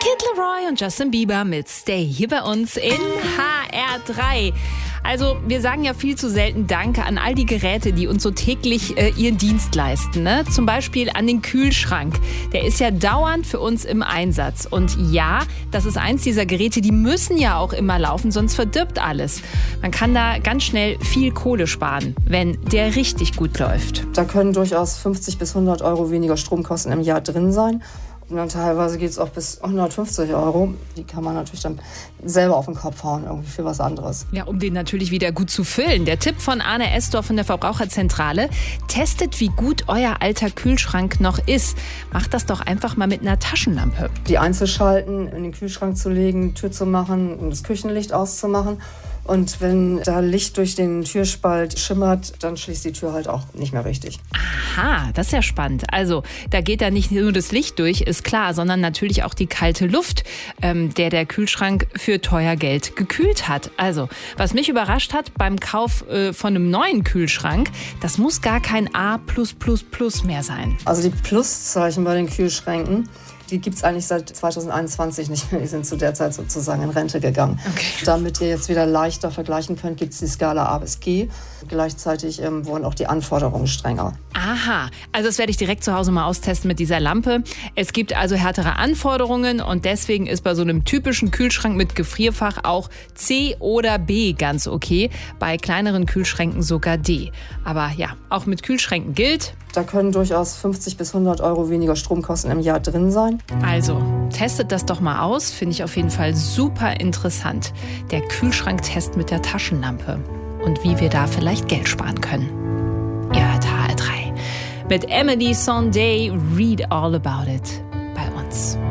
Kid Laroi und Justin Bieber mit Stay hier bei uns in HR3. Also wir sagen ja viel zu selten Danke an all die Geräte, die uns so täglich ihren Dienst leisten. Ne? Zum Beispiel an den Kühlschrank. Der ist ja dauernd für uns im Einsatz. Und ja, das ist eins dieser Geräte, die müssen ja auch immer laufen, sonst verdirbt alles. Man kann da ganz schnell viel Kohle sparen, wenn der richtig gut läuft. Da können durchaus 50 bis 100 Euro weniger Stromkosten im Jahr drin sein. Und dann teilweise geht es auch bis 150 Euro. Die kann man natürlich dann selber auf den Kopf hauen, irgendwie für was anderes. Ja, um den natürlich wieder gut zu füllen. Der Tipp von Arne Esdorf von der Verbraucherzentrale: Testet, wie gut euer alter Kühlschrank noch ist. Macht das doch einfach mal mit einer Taschenlampe. Die einzuschalten, in den Kühlschrank zu legen, Tür zu machen und das Küchenlicht auszumachen. Und wenn da Licht durch den Türspalt schimmert, dann schließt die Tür halt auch nicht mehr richtig. Aha, das ist ja spannend. Also da geht da nicht nur das Licht durch, ist klar, sondern natürlich auch die kalte Luft, der Kühlschrank für teuer Geld gekühlt hat. Also, was mich überrascht hat beim Kauf von einem neuen Kühlschrank, das muss gar kein A++ mehr sein. Also die Pluszeichen bei den Kühlschränken, die gibt es eigentlich seit 2021 nicht mehr. Die sind zu der Zeit sozusagen in Rente gegangen. Okay. Damit ihr jetzt wieder leichter vergleichen könnt, gibt es die Skala A bis G. Gleichzeitig wurden auch die Anforderungen strenger. Aha, also das werde ich direkt zu Hause mal austesten mit dieser Lampe. Es gibt also härtere Anforderungen und deswegen ist bei so einem typischen Kühlschrank mit Gefrierfach auch C oder B ganz okay. Bei kleineren Kühlschränken sogar D. Aber ja, auch mit Kühlschränken gilt: Da können durchaus 50 bis 100 Euro weniger Stromkosten im Jahr drin sein. Also, testet das doch mal aus. Finde ich auf jeden Fall super interessant. Der Kühlschranktest mit der Taschenlampe. Und wie wir da vielleicht Geld sparen können. Ihr hört HR3 mit Emily Sandé, Read All About It bei uns.